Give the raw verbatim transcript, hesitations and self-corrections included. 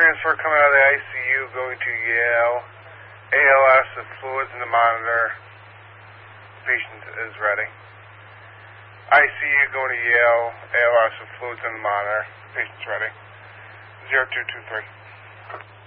transfer coming out of the I C U going to Yale. A L S of fluids in the monitor. Patient is ready. I C U going to Yale. A L S of fluids in the monitor. Patient's ready. zero two two three.